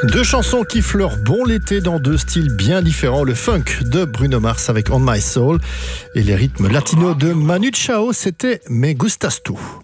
Deux chansons qui fleurent bon l'été dans deux styles bien différents. Le funk de Bruno Mars avec On My Soul et les rythmes latinos de Manu Chao, c'était Me Gustas Tu.